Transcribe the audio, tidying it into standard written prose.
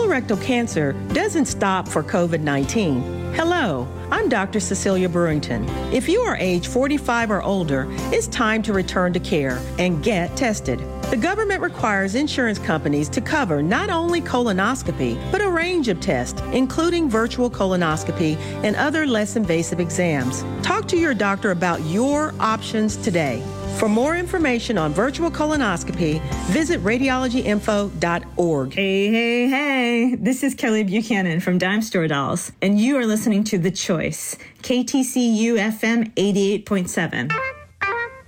Colorectal cancer doesn't stop for COVID-19. Hello, I'm Dr. Cecilia Brewington. If you are age 45 or older, it's time to return to care and get tested. The government requires insurance companies to cover not only colonoscopy, but a range of tests, including virtual colonoscopy and other less invasive exams. Talk to your doctor about your options today. For more information on virtual colonoscopy, visit radiologyinfo.org. Hey. This is Kelly Buchanan from Dime Store Dolls, and you are listening to The Choice, KTCU FM 88.7.